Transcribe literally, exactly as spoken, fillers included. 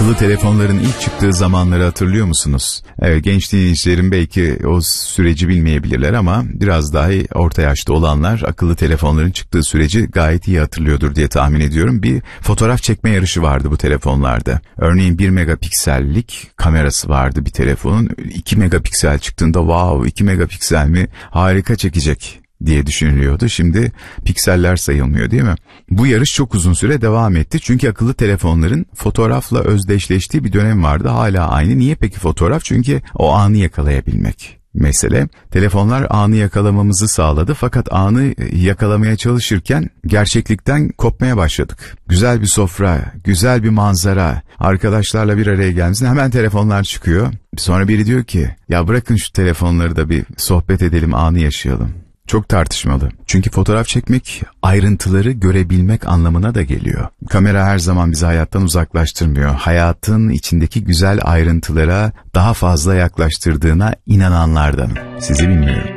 Akıllı telefonların ilk çıktığı zamanları hatırlıyor musunuz? Evet, genç dinleyicilerim belki o süreci bilmeyebilirler ama biraz daha orta yaşta olanlar akıllı telefonların çıktığı süreci gayet iyi hatırlıyordur diye tahmin ediyorum. Bir fotoğraf çekme yarışı vardı bu telefonlarda. Örneğin bir megapiksellik kamerası vardı bir telefonun. iki megapiksel çıktığında wow iki megapiksel mi, harika çekecek diye düşünülüyordu. Şimdi pikseller sayılmıyor, değil mi? Bu yarış çok uzun süre devam etti. Çünkü akıllı telefonların fotoğrafla özdeşleştiği bir dönem vardı. Hala aynı. Niye peki fotoğraf? Çünkü o anı yakalayabilmek mesele. Telefonlar anı yakalamamızı sağladı fakat anı yakalamaya çalışırken gerçeklikten kopmaya başladık. Güzel bir sofra, güzel bir manzara, arkadaşlarla bir araya gelmesine hemen telefonlar çıkıyor. Sonra biri diyor ki ya bırakın şu telefonları da bir sohbet edelim, anı yaşayalım. Çok tartışmalı. Çünkü fotoğraf çekmek ayrıntıları görebilmek anlamına da geliyor. Kamera her zaman bizi hayattan uzaklaştırmıyor. Hayatın içindeki güzel ayrıntılara daha fazla yaklaştırdığına inananlardanım. Sizi bilmiyorum.